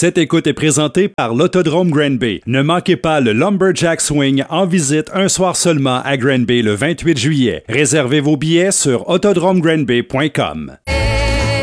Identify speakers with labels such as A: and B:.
A: Cette écoute est présentée par l'Autodrome Granby. Ne manquez pas le Lumberjack Swing en visite un soir seulement à Granby le 28 juillet. Réservez vos billets sur autodromegranby.com.